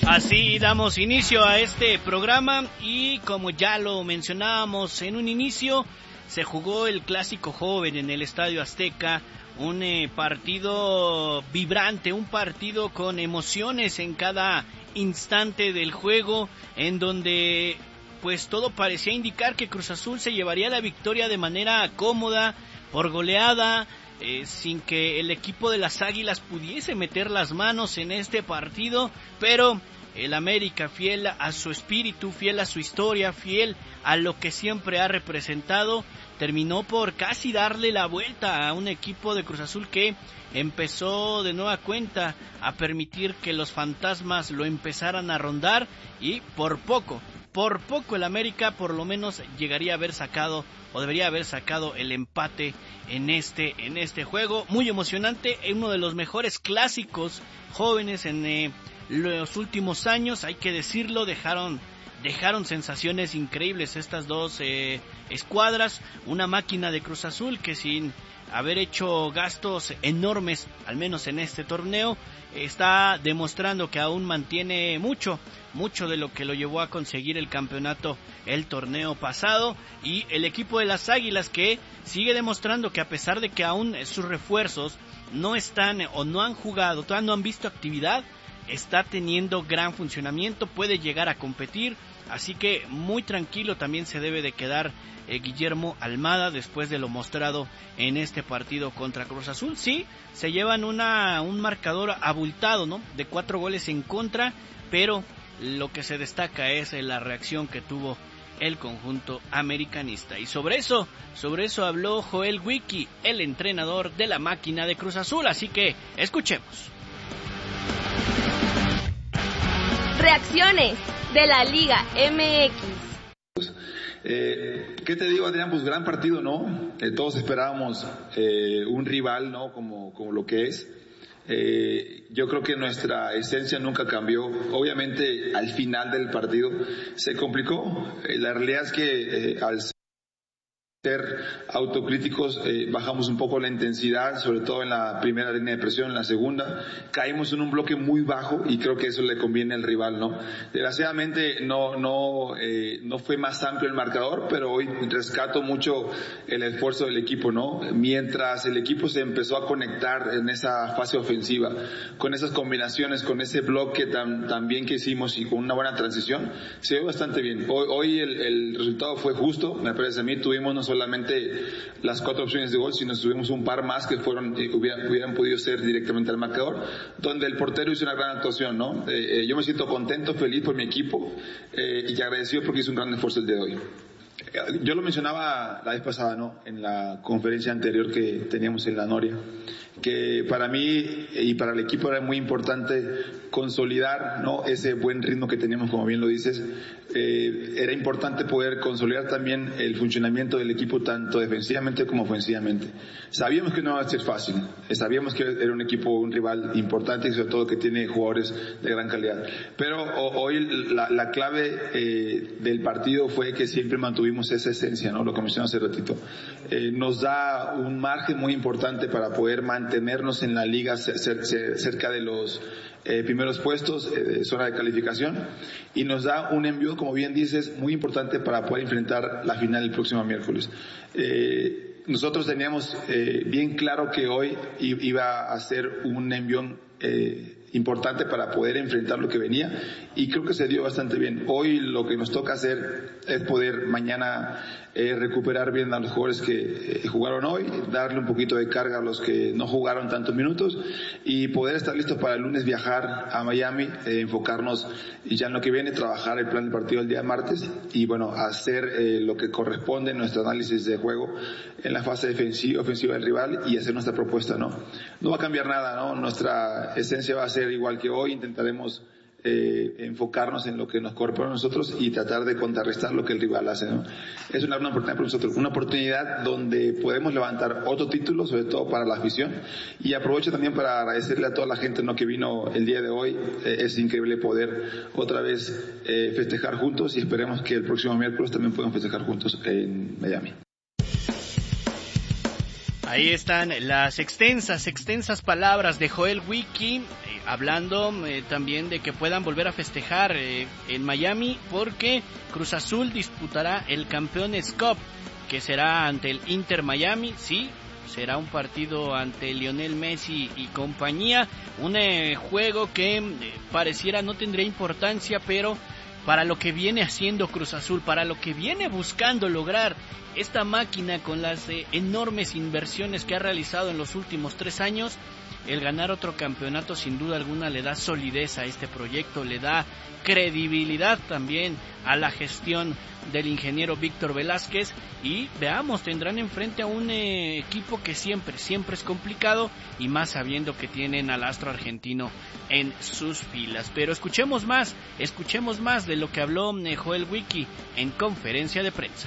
Así damos inicio a este programa y como ya lo mencionábamos en un inicio, se jugó el Clásico Joven en el Estadio Azteca, un partido vibrante, un partido con emociones en cada instante del juego, en donde pues todo parecía indicar que Cruz Azul se llevaría la victoria de manera cómoda, por goleada, sin que el equipo de las Águilas pudiese meter las manos en este partido, pero el América, fiel a su espíritu, fiel a su historia, fiel a lo que siempre ha representado, terminó por casi darle la vuelta a un equipo de Cruz Azul que empezó de nueva cuenta a permitir que los fantasmas lo empezaran a rondar y por poco el América por lo menos llegaría a haber sacado o debería haber sacado el empate en este juego. Muy emocionante, uno de los mejores clásicos jóvenes en los últimos años, hay que decirlo, dejaron sensaciones increíbles estas dos escuadras, una máquina de Cruz Azul que sin haber hecho gastos enormes, al menos en este torneo, está demostrando que aún mantiene mucho de lo que lo llevó a conseguir el campeonato el torneo pasado, y el equipo de las Águilas que sigue demostrando que a pesar de que aún sus refuerzos no están o no han jugado, todavía no han visto actividad, está teniendo gran funcionamiento, puede llegar a competir, así que muy tranquilo también se debe de quedar Guillermo Almada después de lo mostrado en este partido contra Cruz Azul. Sí, se llevan un marcador abultado, ¿no?, de 4 goles en contra, pero lo que se destaca es la reacción que tuvo el conjunto americanista, y sobre eso habló Joel Wiki, el entrenador de la máquina de Cruz Azul, así que escuchemos. Reacciones de la Liga MX. ¿Qué te digo, Adrián? Pues gran partido, ¿no? Todos esperábamos un rival, ¿no? Como lo que es. Yo creo que nuestra esencia nunca cambió. Obviamente al final del partido se complicó. La realidad es que al ser autocríticos, bajamos un poco la intensidad, sobre todo en la primera línea de presión, en la segunda caímos en un bloque muy bajo y creo que eso le conviene al rival, ¿no? Desgraciadamente no fue más amplio el marcador, pero hoy rescato mucho el esfuerzo del equipo, ¿no? Mientras el equipo se empezó a conectar en esa fase ofensiva, con esas combinaciones, con ese bloque tan bien que hicimos y con una buena transición, se ve bastante bien. Hoy el resultado fue justo, me parece a mí. Tuvimos no solamente las 4 opciones de gol, sino tuvimos un par más que hubieran podido ser directamente al marcador, donde el portero hizo una gran actuación, ¿no? Yo me siento contento, feliz por mi equipo y agradecido porque hizo un gran esfuerzo el día de hoy. Yo lo mencionaba la vez pasada, ¿no?, en la conferencia anterior que teníamos en la Noria, que para mí y para el equipo era muy importante consolidar, ¿no?, ese buen ritmo que teníamos, como bien lo dices. Era importante poder consolidar también el funcionamiento del equipo tanto defensivamente como ofensivamente. Sabíamos que no iba a ser fácil, sabíamos que era un rival importante y sobre todo que tiene jugadores de gran calidad, pero hoy la clave del partido fue que siempre mantuvimos esa esencia, ¿no?, lo que mencioné hace ratito. Nos da un margen muy importante para poder mantenernos en la liga cerca de los primeros puestos, zona de calificación, y nos da un envío, como bien dices, muy importante para poder enfrentar la final el próximo miércoles. Nosotros teníamos bien claro que hoy iba a ser un envión importante para poder enfrentar lo que venía, y creo que se dio bastante bien. Hoy lo que nos toca hacer es poder mañana recuperar bien a los jugadores que jugaron hoy, darle un poquito de carga a los que no jugaron tantos minutos y poder estar listos para el lunes viajar a Miami, enfocarnos ya en lo que viene, trabajar el plan de partido el día martes y bueno, hacer lo que corresponde en nuestro análisis de juego en la fase ofensiva del rival y hacer nuestra propuesta, ¿no? No va a cambiar nada, ¿no? Nuestra esencia va a ser igual que hoy. Intentaremos enfocarnos en lo que nos corresponde a nosotros y tratar de contrarrestar lo que el rival hace, ¿no? Es una gran oportunidad para nosotros, una oportunidad donde podemos levantar otro título, sobre todo para la afición, y aprovecho también para agradecerle a toda la gente, ¿no?, que vino el día de hoy. Es increíble poder otra vez festejar juntos y esperemos que el próximo miércoles también podamos festejar juntos en Miami. Ahí están las extensas palabras de Joel Wiki, hablando también de que puedan volver a festejar en Miami, porque Cruz Azul disputará el Campeones Cup, que será ante el Inter Miami. Sí, será un partido ante Lionel Messi y compañía, un juego que pareciera no tendría importancia, pero para lo que viene haciendo Cruz Azul, para lo que viene buscando lograr esta máquina con las enormes inversiones que ha realizado en los últimos 3 años, el ganar otro campeonato sin duda alguna le da solidez a este proyecto, le da credibilidad también a la gestión del ingeniero Víctor Velázquez, y veamos, tendrán enfrente a un equipo que siempre es complicado, y más sabiendo que tienen al astro argentino en sus filas. Pero escuchemos más de lo que habló Joel Wiki en conferencia de prensa.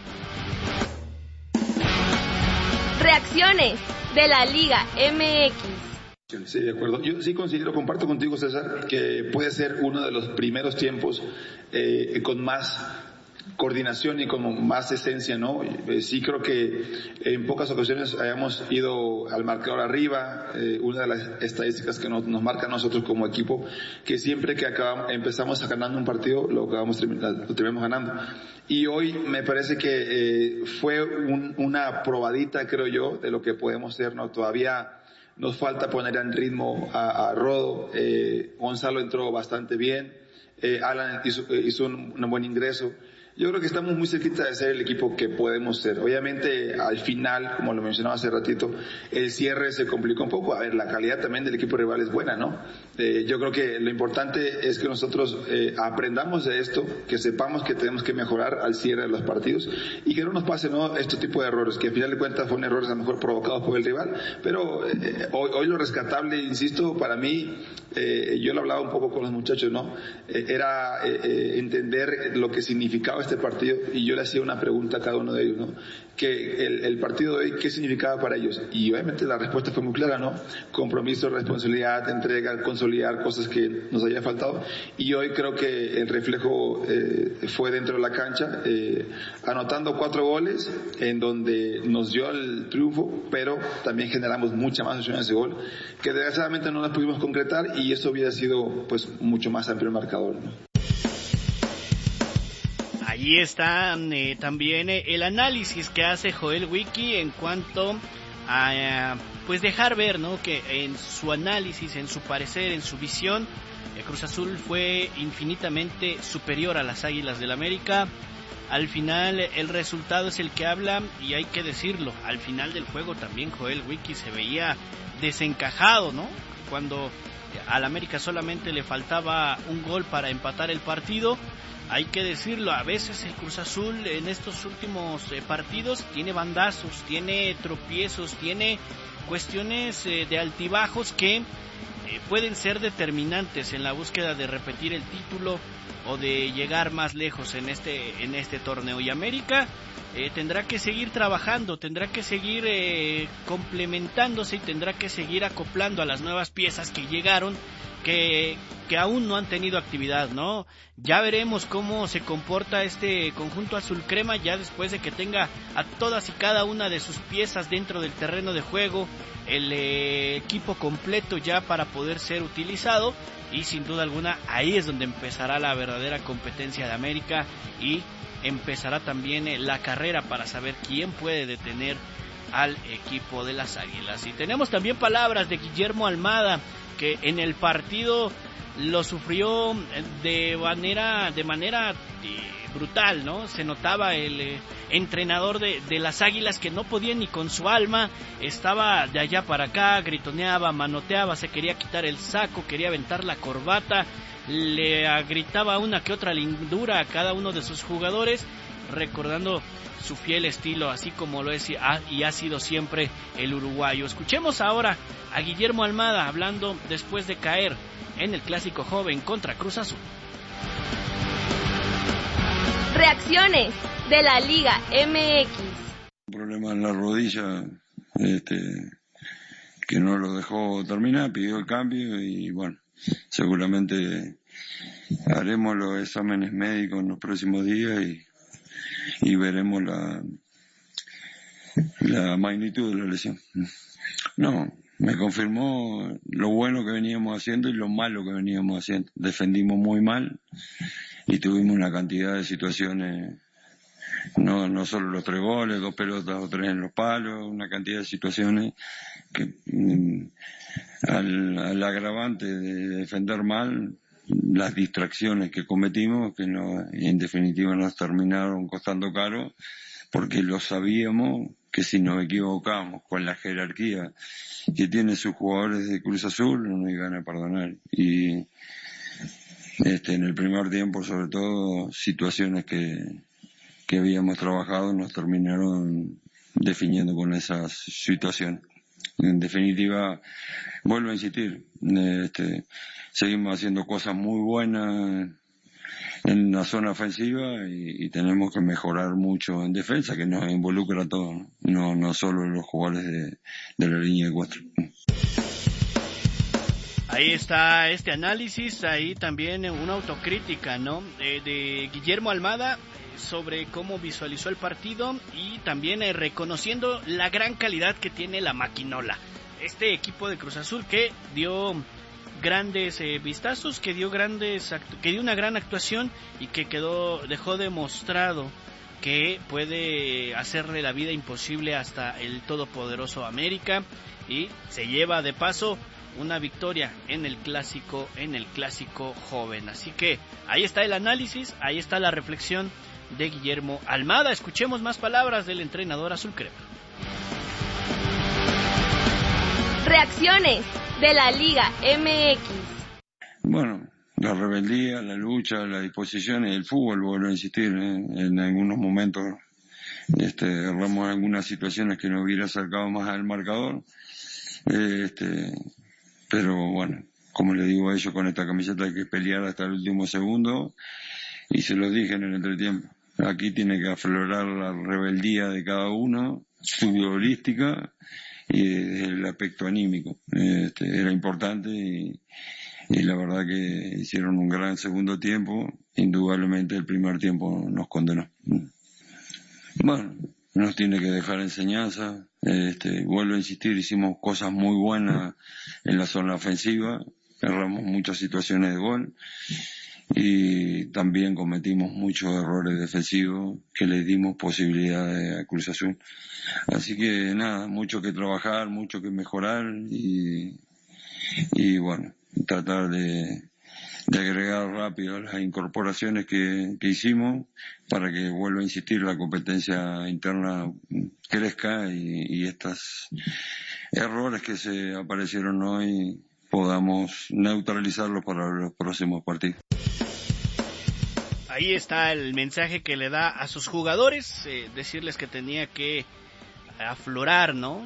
Reacciones de la Liga MX. Sí, de acuerdo. Yo sí comparto contigo, César, que puede ser uno de los primeros tiempos con más coordinación y con más esencia, ¿no? Sí creo que en pocas ocasiones hayamos ido al marcador arriba. Una de las estadísticas que nos marca a nosotros como equipo, que siempre que empezamos ganando un partido, lo terminamos ganando. Y hoy me parece que fue una probadita, creo yo, de lo que podemos ser, ¿no? Todavía nos falta poner en ritmo a Rodo. Gonzalo entró bastante bien. Alan hizo un buen ingreso. Yo creo que estamos muy cerquita de ser el equipo que podemos ser. Obviamente, al final, como lo mencionaba hace ratito, el cierre se complicó un poco. A ver, la calidad también del equipo rival es buena, ¿no? Yo creo que lo importante es que nosotros aprendamos de esto, que sepamos que tenemos que mejorar al cierre de los partidos y que no nos pase, ¿no?, este tipo de errores, que al final de cuentas fueron errores a lo mejor provocados por el rival. Pero hoy lo rescatable, insisto, para mí, yo lo hablaba un poco con los muchachos, ¿no? Era entender lo que significaba este partido, y yo le hacía una pregunta a cada uno de ellos, ¿no? Que el partido de hoy, ¿qué significaba para ellos? Y obviamente la respuesta fue muy clara, ¿no? Compromiso, responsabilidad, entrega, consolidar cosas que nos había faltado. Y hoy creo que el reflejo fue dentro de la cancha, anotando 4 goles, en donde nos dio el triunfo, pero también generamos muchas más opciones de gol, que desgraciadamente no las pudimos concretar, y eso hubiera sido pues mucho más amplio el marcador, ¿no? Allí está también el análisis que hace Joel Wiki en cuanto a pues dejar ver, ¿no?, que en su análisis, en su parecer, en su visión, Cruz Azul fue infinitamente superior a las Águilas del América. Al final el resultado es el que habla, y hay que decirlo, al final del juego también Joel Wiki se veía desencajado, ¿no? Cuando al América solamente le faltaba un gol para empatar el partido. Hay que decirlo, a veces el Cruz Azul en estos últimos partidos tiene bandazos, tiene tropiezos, tiene cuestiones de altibajos que pueden ser determinantes en la búsqueda de repetir el título o de llegar más lejos en este torneo. Y América tendrá que seguir trabajando, tendrá que seguir complementándose, y tendrá que seguir acoplando a las nuevas piezas que llegaron, que aún no han tenido actividad, ¿no? Ya veremos cómo se comporta este conjunto azul crema ya después de que tenga a todas y cada una de sus piezas dentro del terreno de juego, el equipo completo ya para poder ser utilizado, y sin duda alguna ahí es donde empezará la verdadera competencia de América, y empezará también la carrera para saber quién puede detener al equipo de las Águilas. Y tenemos también palabras de Guillermo Almada, que en el partido lo sufrió de manera brutal, ¿no? Se notaba el entrenador de las Águilas que no podía ni con su alma, estaba de allá para acá, gritoneaba, manoteaba, se quería quitar el saco, quería aventar la corbata, le gritaba una que otra lindura a cada uno de sus jugadores, recordando su fiel estilo, así como lo es y ha sido siempre el uruguayo. Escuchemos ahora a Guillermo Almada hablando después de caer en el clásico joven contra Cruz Azul. Reacciones de la Liga MX. Un problema en la rodilla, que no lo dejó terminar, pidió el cambio, y bueno, seguramente haremos los exámenes médicos en los próximos días y veremos la magnitud de la lesión. No, me confirmó lo bueno que veníamos haciendo y lo malo que veníamos haciendo. Defendimos muy mal y tuvimos una cantidad de situaciones, no solo los 3 goles, 2 pelotas o 3 en los palos, una cantidad de situaciones que al agravante de defender mal, las distracciones que cometimos, que en definitiva nos terminaron costando caro, porque lo sabíamos que si nos equivocamos con la jerarquía que tienen sus jugadores de Cruz Azul, no nos iban a perdonar. Y en el primer tiempo, sobre todo, situaciones que habíamos trabajado nos terminaron definiendo con esas situaciones. En definitiva, vuelvo a insistir, seguimos haciendo cosas muy buenas en la zona ofensiva y tenemos que mejorar mucho en defensa, que nos involucra a todos, no solo los jugadores de la línea de 4. Ahí está este análisis, ahí también una autocrítica, ¿no? De Guillermo Almada sobre cómo visualizó el partido y también reconociendo la gran calidad que tiene la Maquinola. Este equipo de Cruz Azul que dio grandes vistazos, que dio una gran actuación y que dejó demostrado que puede hacerle la vida imposible hasta el todopoderoso América, y se lleva de paso una victoria en el clásico joven. Así que ahí está el análisis, ahí está la reflexión de Guillermo Almada. Escuchemos más palabras del entrenador azulcrema. Reacciones de la Liga MX. Bueno, la rebeldía, la lucha, la disposición y el fútbol, vuelvo a insistir, en algunos momentos erramos algunas situaciones que nos hubiera acercado más al marcador, pero bueno, como le digo a ellos, con esta camiseta hay que pelear hasta el último segundo, y se los dije en el entretiempo. Aquí tiene que aflorar la rebeldía de cada uno, futbolística y el aspecto anímico. Era importante y la verdad que hicieron un gran segundo tiempo. Indudablemente el primer tiempo nos condenó. Bueno, nos tiene que dejar enseñanza. Vuelvo a insistir, hicimos cosas muy buenas en la zona ofensiva, erramos muchas situaciones de gol y también cometimos muchos errores defensivos que le dimos posibilidades a Cruz Azul. Así que nada, mucho que trabajar, mucho que mejorar y bueno, tratar de agregar rápido las incorporaciones que hicimos para que, vuelvo a insistir, la competencia interna crezca y estos errores que se aparecieron hoy podamos neutralizarlos para los próximos partidos. Ahí está el mensaje que le da a sus jugadores, decirles que tenía que aflorar, ¿no?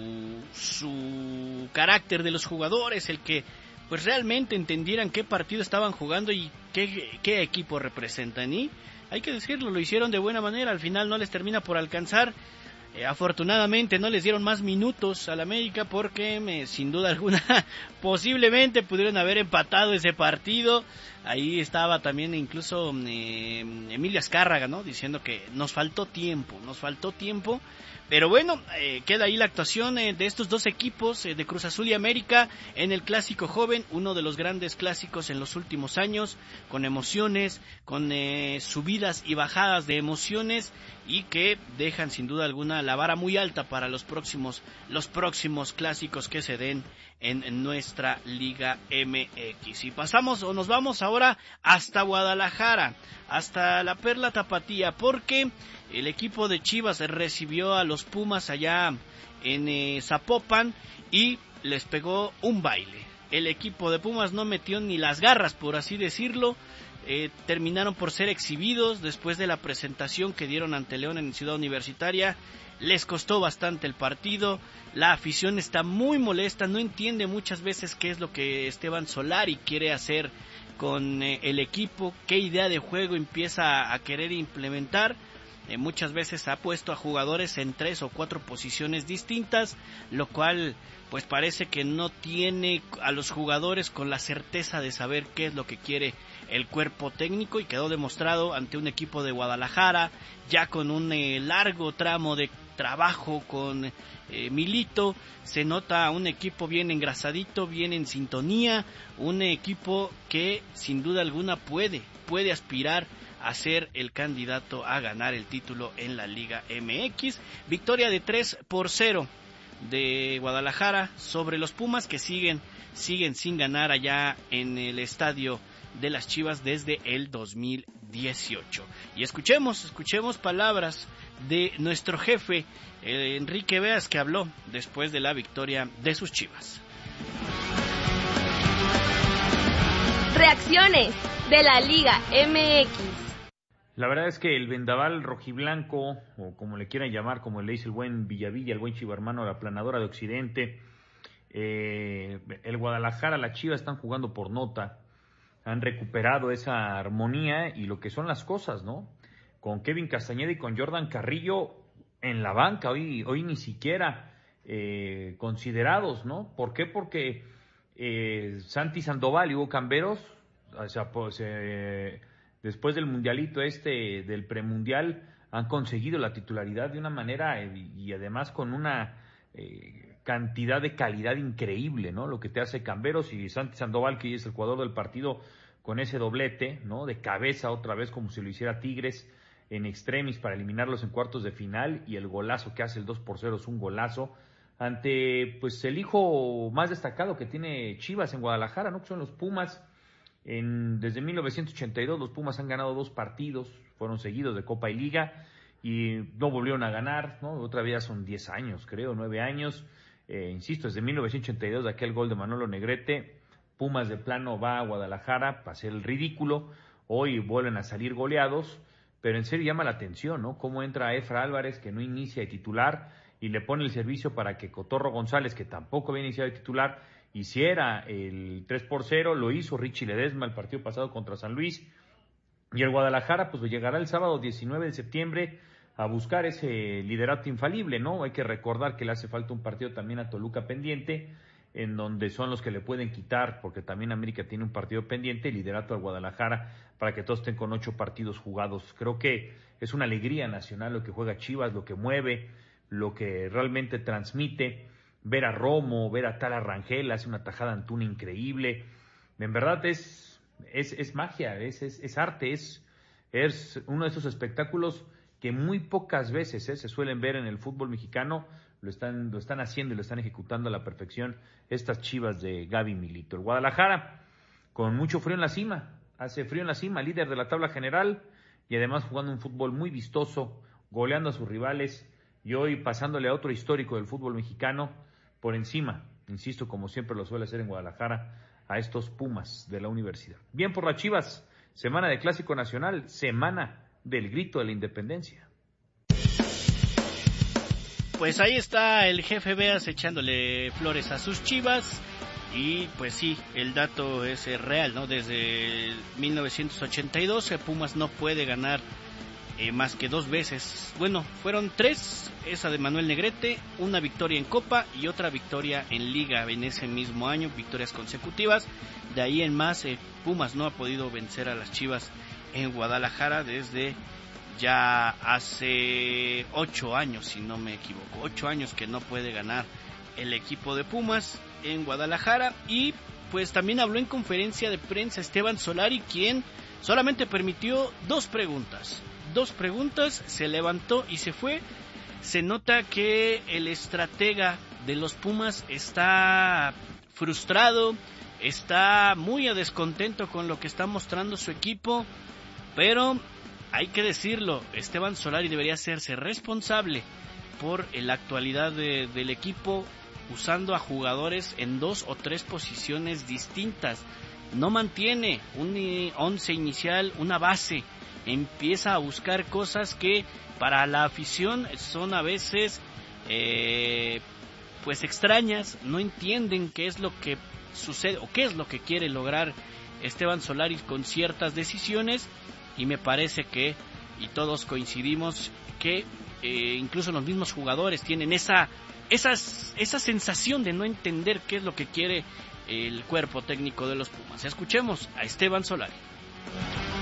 Su carácter de los jugadores, el que pues realmente entendieran qué partido estaban jugando y qué equipo representan. Y hay que decirlo, lo hicieron de buena manera, al final no les termina por alcanzar. Afortunadamente no les dieron más minutos al América porque sin duda alguna posiblemente pudieron haber empatado ese partido. Ahí estaba también incluso Emilio Azcárraga, ¿no? Diciendo que nos faltó tiempo. Pero bueno, queda ahí la actuación de estos dos equipos, de Cruz Azul y América, en el Clásico Joven, uno de los grandes clásicos en los últimos años, con emociones, con subidas y bajadas de emociones, y que dejan sin duda alguna la vara muy alta para los próximos clásicos que se den en nuestra Liga MX. Y nos vamos ahora hasta Guadalajara, hasta la Perla Tapatía, porque el equipo de Chivas recibió a los Pumas allá en Zapopan y les pegó un baile. El equipo de Pumas no metió ni las garras, por así decirlo. Terminaron por ser exhibidos después de la presentación que dieron ante León en Ciudad Universitaria. Les costó bastante el partido, la afición está muy molesta, no entiende muchas veces qué es lo que Esteban Solari quiere hacer con el equipo, qué idea de juego empieza a querer implementar. Muchas veces ha puesto a jugadores en 3 o 4 posiciones distintas, lo cual pues parece que no tiene a los jugadores con la certeza de saber qué es lo que quiere el cuerpo técnico, y quedó demostrado ante un equipo de Guadalajara ya con un largo tramo de trabajo con Milito, se nota un equipo bien engrasadito, bien en sintonía, un equipo que sin duda alguna puede aspirar a ser el candidato a ganar el título en la Liga MX. Victoria de 3-0 de Guadalajara sobre los Pumas, que siguen sin ganar allá en el estadio de las Chivas desde el 2018. Y escuchemos palabras de nuestro jefe, Enrique Beas, que habló después de la victoria de sus Chivas. Reacciones de la Liga MX. La verdad es que el vendaval rojiblanco, o como le quieran llamar, como le dice el buen Villavilla, el buen chivarmano, la aplanadora de Occidente, el Guadalajara, la Chivas están jugando por nota, han recuperado esa armonía y lo que son las cosas, ¿no? Con Kevin Castañeda y con Jordan Carrillo en la banca, hoy ni siquiera considerados, ¿no? ¿Por qué? Porque Santi Sandoval y Hugo Camberos, o sea, pues, después del mundialito del premundial, han conseguido la titularidad de una manera y además con una cantidad de calidad increíble, ¿no? Lo que te hace Camberos y Santi Sandoval, que es el jugador del partido con ese doblete, ¿no? De cabeza otra vez como si lo hiciera Tigres en extremis para eliminarlos en cuartos de final, y el golazo que hace el 2-0 es un golazo ante pues el hijo más destacado que tiene Chivas en Guadalajara, ¿no? Que son los Pumas. Desde 1982 los Pumas han ganado 2 partidos, fueron seguidos de Copa y Liga y no volvieron a ganar, ¿no? Otra vez son 10 años, creo, 9 años. Insisto, desde 1982, de aquel gol de Manolo Negrete, Pumas de plano va a Guadalajara para hacer el ridículo. Hoy vuelven a salir goleados, pero en serio llama la atención, ¿no? Cómo entra Efra Álvarez, que no inicia de titular, y le pone el servicio para que Cotorro González, que tampoco había iniciado de titular, hiciera el 3-0, lo hizo Richie Ledesma el partido pasado contra San Luis, y el Guadalajara pues llegará el sábado 19 de septiembre a buscar ese liderato infalible, ¿no? Hay que recordar que le hace falta un partido también a Toluca pendiente, en donde son los que le pueden quitar, porque también América tiene un partido pendiente, el liderato al Guadalajara, para que todos estén con 8 partidos jugados. Creo que es una alegría nacional lo que juega Chivas, lo que mueve, lo que realmente transmite. Ver a Romo, ver a Tala Rangel, hace una tajada Antuna increíble. En verdad es magia, es arte, es uno de esos espectáculos que muy pocas veces se suelen ver en el fútbol mexicano. Lo están haciendo y lo están ejecutando a la perfección estas Chivas de Gaby Milito. El Guadalajara, con mucho frío en la cima, hace frío en la cima, líder de la tabla general y además jugando un fútbol muy vistoso, goleando a sus rivales y hoy pasándole a otro histórico del fútbol mexicano por encima, insisto, como siempre lo suele hacer en Guadalajara, a estos Pumas de la universidad. Bien por las Chivas, semana de Clásico Nacional, semana del grito de la independencia. Pues ahí está el jefe Beas echándole flores a sus Chivas. Y pues sí, el dato es real, ¿no? Desde 1982 Pumas no puede ganar más que 2 veces. Bueno, fueron 3, esa de Manuel Negrete, una victoria en Copa y otra victoria en Liga en ese mismo año, victorias consecutivas. De ahí en más, Pumas no ha podido vencer a las Chivas en Guadalajara desde ya hace 8 años, si no me equivoco. 8 años que no puede ganar el equipo de Pumas en Guadalajara. Y pues también habló en conferencia de prensa Esteban Solari, quien solamente permitió 2 preguntas, se levantó y se fue. Se nota que el estratega de los Pumas está frustrado, está muy a descontento con lo que está mostrando su equipo, pero hay que decirlo, Esteban Solari debería hacerse responsable por la actualidad del equipo, usando a jugadores en 2 o 3 posiciones distintas. No mantiene un 11 inicial, una base. Empieza a buscar cosas que para la afición son a veces pues extrañas. No entienden qué es lo que sucede o qué es lo que quiere lograr Esteban Solari con ciertas decisiones, y me parece que, y todos coincidimos, que incluso los mismos jugadores tienen esa sensación de no entender qué es lo que quiere el cuerpo técnico de los Pumas. Escuchemos a Esteban Solari.